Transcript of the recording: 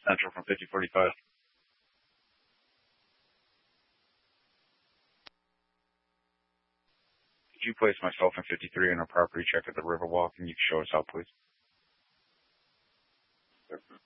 Central from 5045. Could you place myself in 53 in our property check at the Riverwalk, and you can show us out, please?